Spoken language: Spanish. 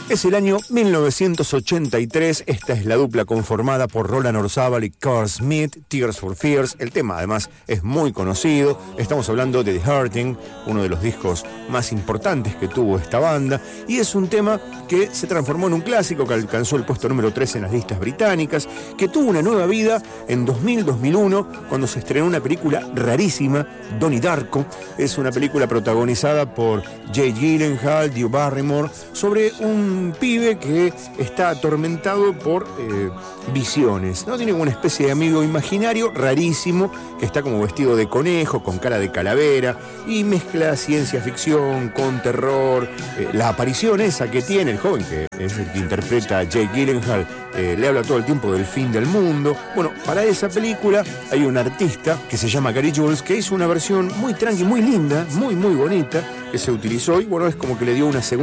Es el año 1983, esta es la dupla conformada por Roland Orzabal y Carl Smith, Tears for Fears. El tema además es muy conocido, estamos hablando de The Hurting, uno de los discos más importantes que tuvo esta banda, y es un tema que se transformó en un clásico que alcanzó el puesto número 3 en las listas británicas, que tuvo una nueva vida en 2000-2001 cuando se estrenó una película rarísima, Donnie Darko. Es una película protagonizada por Jake Gyllenhaal, Drew Barrymore, sobre un pibe que está atormentado por visiones, ¿no? Tiene una especie de amigo imaginario rarísimo que está como vestido de conejo, con cara de calavera, y mezcla ciencia ficción con terror. La aparición esa que tiene el joven, que es el que interpreta a Jake Gyllenhaal, le habla todo el tiempo del fin del mundo. Bueno, para esa película hay un artista que se llama Gary Jules, que hizo una versión muy tranqui, muy linda, muy bonita, que se utilizó, y bueno, es como que le dio una segunda